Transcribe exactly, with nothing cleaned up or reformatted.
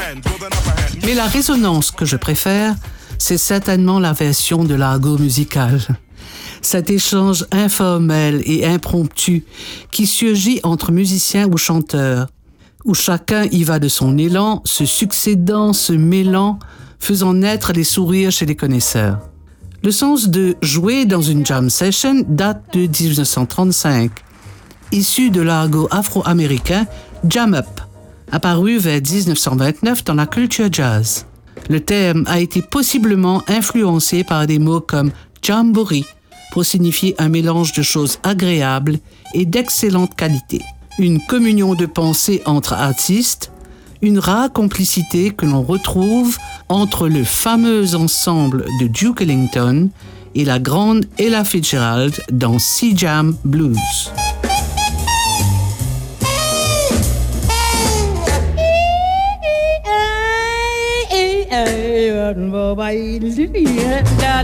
Mais la résonance que je préfère, c'est certainement la version de l'argot musical. Cet échange informel et impromptu qui surgit entre musiciens ou chanteurs, où chacun y va de son élan, se succédant, se mêlant, faisant naître les sourires chez les connaisseurs. Le sens de jouer dans une jam session date de dix-neuf cent trente-cinq, issu de l'argot afro-américain jam up, apparu vers dix-neuf cent vingt-neuf dans la culture jazz. Le terme a été possiblement influencé par des mots comme jamboree, pour signifier un mélange de choses agréables et d'excellente qualité. Une communion de pensée entre artistes, une rare complicité que l'on retrouve entre le fameux ensemble de Duke Ellington et la grande Ella Fitzgerald dans Sea Jam Blues.